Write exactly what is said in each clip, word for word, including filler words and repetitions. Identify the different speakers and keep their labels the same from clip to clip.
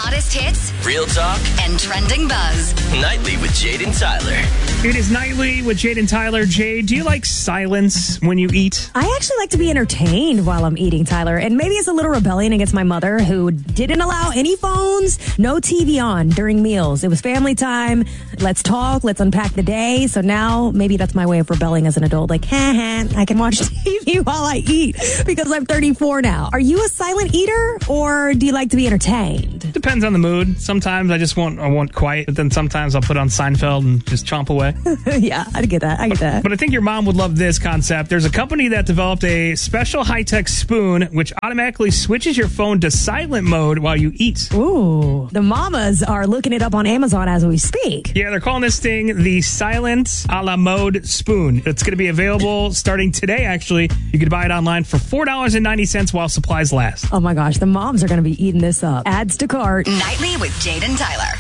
Speaker 1: hottest hits,
Speaker 2: real talk,
Speaker 1: and trending buzz.
Speaker 2: Nightly with Jade and Tyler.
Speaker 3: It is Nightly with Jade and Tyler. Jade, do you like silence when you eat?
Speaker 4: I actually like to be entertained while I'm eating, Tyler. And maybe it's a little rebellion against my mother, who didn't allow any phones, no T V on during meals. It was family time. Let's talk. Let's unpack the day. So now maybe that's my way of rebelling as an adult. Like, ha ha, I can watch T V while I eat because I'm thirty-four now. Are you a silent eater, or do you like to be entertained?
Speaker 3: Depends on the mood. Sometimes I just want I want quiet, but then sometimes I'll put on Seinfeld and just chomp away.
Speaker 4: Yeah, I get that. I get that.
Speaker 3: But I think your mom would love this concept. There's a company that developed a special high-tech spoon which automatically switches your phone to silent mode while you eat.
Speaker 4: Ooh, the mamas are looking it up on Amazon as we speak.
Speaker 3: Yeah, they're calling this thing the Silent a la Mode Spoon. It's going to be available starting today, actually. You can buy it online for four dollars and ninety cents while supplies last.
Speaker 4: Oh my gosh, the moms are going to be eating this up. Adds to cart.
Speaker 1: Nightly with Jade and Tyler.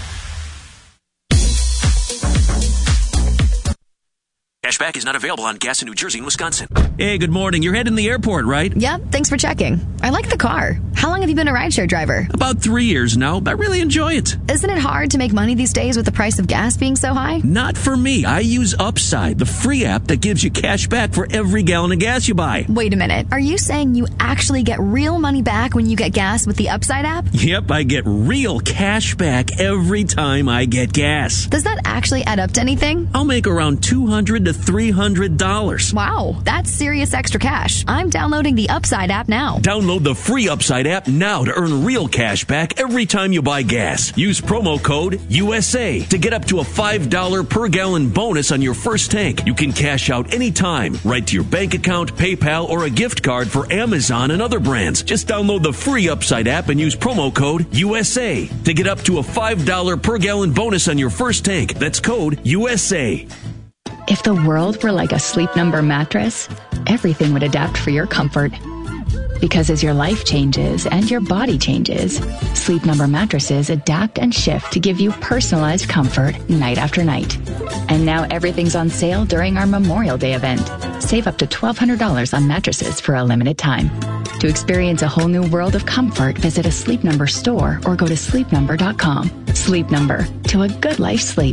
Speaker 5: Cashback is not available on gas in New Jersey and Wisconsin. Hey, good morning. You're heading to the airport, right?
Speaker 6: Yep, thanks for checking. I like the car. How long have you been a rideshare driver?
Speaker 5: About three years now, but I really enjoy it.
Speaker 6: Isn't it hard to make money these days with the price of gas being so high?
Speaker 5: Not for me. I use Upside, the free app that gives you cash back for every gallon of gas you buy.
Speaker 6: Wait a minute. Are you saying you actually get real money back when you get gas with the Upside app?
Speaker 5: Yep, I get real cash back every time I get gas.
Speaker 6: Does that actually add up to anything?
Speaker 5: I'll make around two hundred to three hundred dollars.
Speaker 6: Wow, that's serious extra cash. I'm downloading the Upside app now.
Speaker 5: Download the free Upside app now to earn real cash back every time you buy gas. Use promo code U S A to get up to a five dollars per gallon bonus on your first tank. You can cash out anytime, right to your bank account, PayPal, or a gift card for Amazon and other brands. Just download the free Upside app and use promo code U S A to get up to a five dollars per gallon bonus on your first tank. That's code U S A.
Speaker 7: If the world were like a Sleep Number mattress, everything would adapt for your comfort. Because as your life changes and your body changes, Sleep Number mattresses adapt and shift to give you personalized comfort night after night. And now everything's on sale during our Memorial Day event. Save up to twelve hundred dollars on mattresses for a limited time. To experience a whole new world of comfort, visit a Sleep Number store or go to sleep number dot com. Sleep Number, to a good life sleep.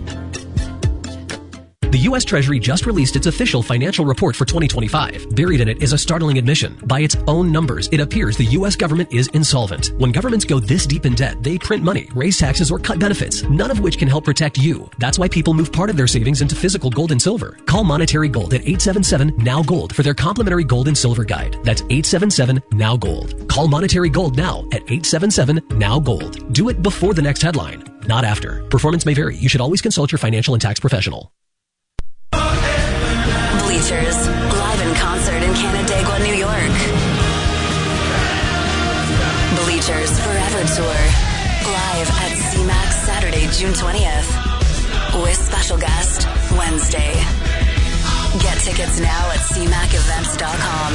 Speaker 8: The U S Treasury just released its official financial report for twenty twenty-five. Buried in it is a startling admission. By its own numbers, it appears the U S government is insolvent. When governments go this deep in debt, they print money, raise taxes, or cut benefits, none of which can help protect you. That's why people move part of their savings into physical gold and silver. Call Monetary Gold at eight seven seven, N O W, GOLD for their complimentary gold and silver guide. That's eight seven seven, N O W, GOLD. Call Monetary Gold now at eight seven seven, N O W, GOLD. Do it before the next headline, not after. Performance may vary. You should always consult your financial and tax professional.
Speaker 1: Bleachers, live in concert in Canandaigua, New York. Bleachers Forever Tour, live at C MAX Saturday, June twentieth. With special guest, Wednesday. Get tickets now at c mac events dot com.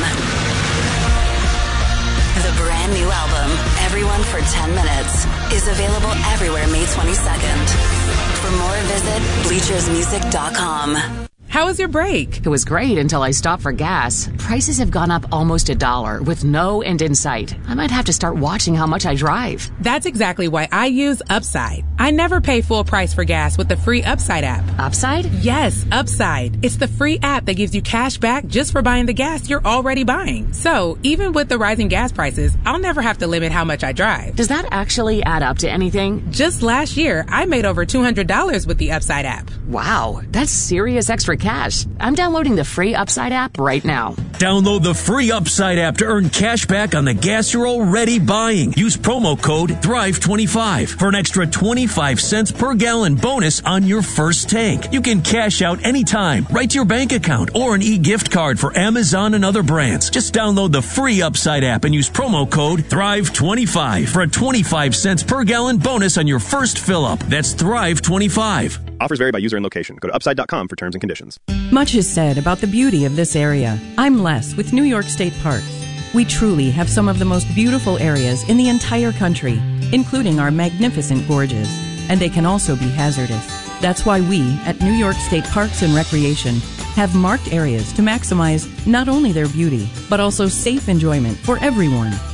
Speaker 1: The brand new album, Everyone for ten minutes, is available everywhere May twenty-second. For more, visit bleachers music dot com.
Speaker 9: How was your break?
Speaker 10: It was great until I stopped for gas. Prices have gone up almost a dollar with no end in sight. I might have to start watching how much I drive.
Speaker 9: That's exactly why I use Upside. I never pay full price for gas with the free Upside app.
Speaker 10: Upside?
Speaker 9: Yes, Upside. It's the free app that gives you cash back just for buying the gas you're already buying. So, even with the rising gas prices, I'll never have to limit how much I drive.
Speaker 10: Does that actually add up to anything?
Speaker 9: Just last year, I made over two hundred dollars with the Upside app.
Speaker 10: Wow, that's serious extra cash. I'm downloading the free Upside app right now.
Speaker 5: Download the free Upside app to earn cash back on the gas you're already buying. Use promo code thrive twenty-five for an extra twenty-five cents per gallon bonus on your first tank. You can cash out anytime, right to your bank account, or an e-gift card for Amazon and other brands. Just download the free Upside app and use promo code thrive twenty-five for a twenty-five cents per gallon bonus on your first fill-up. That's thrive twenty-five.
Speaker 11: Offers vary by user and location. Go to upside dot com for terms and conditions.
Speaker 12: Much is said about the beauty of this area. I'm Les with New York State Parks. We truly have some of the most beautiful areas in the entire country, including our magnificent gorges, and they can also be hazardous. That's why we, at New York State Parks and Recreation, have marked areas to maximize not only their beauty, but also safe enjoyment for everyone.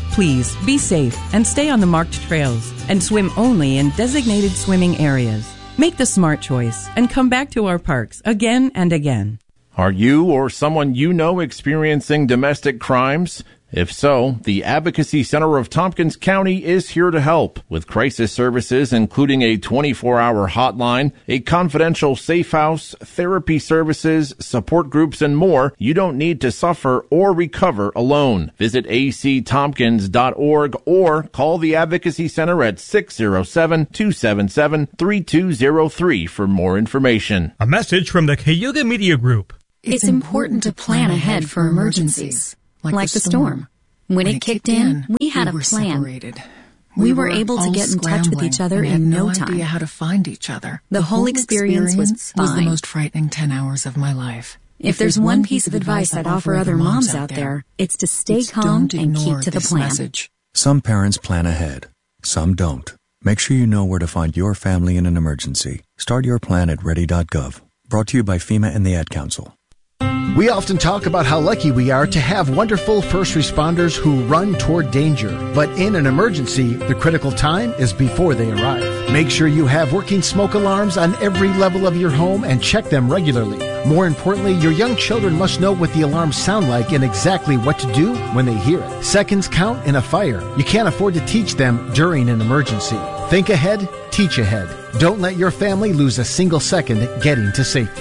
Speaker 12: Please be safe and stay on the marked trails and swim only in designated swimming areas. Make the smart choice and come back to our parks again and again.
Speaker 13: Are you or someone you know experiencing domestic crimes? If so, the Advocacy Center of Tompkins County is here to help with crisis services, including a twenty-four hour hotline, a confidential safe house, therapy services, support groups, and more. You don't need to suffer or recover alone. Visit a c tompkins dot org or call the Advocacy Center at six oh seven, two seven seven, three two oh three for more information.
Speaker 14: A message from the Cayuga Media Group.
Speaker 15: It's important to plan ahead for emergencies. Like, like the storm. When, when it, it kicked in, we had we a plan. Separated. We, we were, were able to get in touch with each other in no, no time.
Speaker 16: Idea how to find each other.
Speaker 15: The, the whole experience, experience was fine.
Speaker 16: was the most frightening ten hours of my life.
Speaker 15: If, if there's, there's one piece of advice I'd offer other moms out there, it's to stay it's calm and keep to the plan. Message.
Speaker 17: Some parents plan ahead. Some don't. Make sure you know where to find your family in an emergency. Start your plan at ready dot gov. Brought to you by FEMA and the Ad Council.
Speaker 18: We often talk about how lucky we are to have wonderful first responders who run toward danger. But in an emergency, the critical time is before they arrive. Make sure you have working smoke alarms on every level of your home and check them regularly. More importantly, your young children must know what the alarms sound like and exactly what to do when they hear it. Seconds count in a fire. You can't afford to teach them during an emergency. Think ahead, teach ahead. Don't let your family lose a single second getting to safety.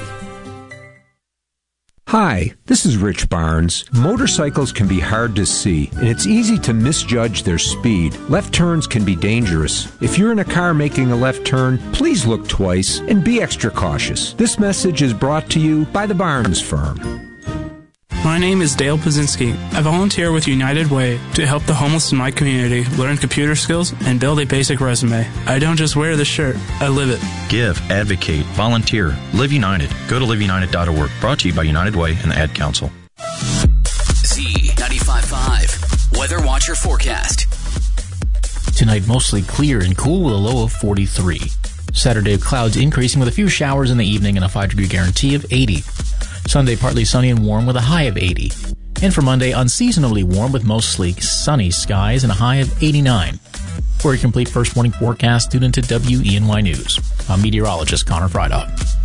Speaker 19: Hi, this is Rich Barnes. Motorcycles can be hard to see, and it's easy to misjudge their speed. Left turns can be dangerous. If you're in a car making a left turn, please look twice and be extra cautious. This message is brought to you by the Barnes Firm.
Speaker 20: My name is Dale Pazinski. I volunteer with United Way to help the homeless in my community learn computer skills and build a basic resume. I don't just wear the shirt, I live it.
Speaker 21: Give, advocate, volunteer, Live United. Go to live united dot org. Brought to you by United Way and the Ad Council.
Speaker 2: Z ninety-five point five Weather Watcher Forecast.
Speaker 22: Tonight mostly clear and cool with a low of forty-three. Saturday clouds increasing with a few showers in the evening and a five degree guarantee of eighty. Sunday, partly sunny and warm with a high of eighty. And for Monday, unseasonably warm with mostly sunny skies and a high of eighty-nine. For a complete first morning forecast, tune into W E N Y News. I'm meteorologist Connor Friedhoff.